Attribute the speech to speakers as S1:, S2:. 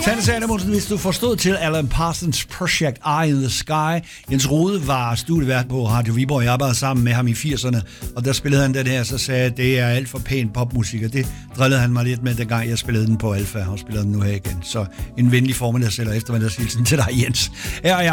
S1: Fantasy Animals, hvis du forstod til Alan Parsons Project Eye in the Sky. Jens Rode var studievært på Radio Viborg, jeg arbejdede sammen med ham i 80'erne, og der spillede han den her, så sagde jeg, det er alt for pæn popmusik, og det drillede han mig lidt med, dengang jeg spillede den på Alfa, og spiller den nu her igen. Så en venlig formiddag, eller eftermiddagshilsen til dig, Jens. Her er jeg.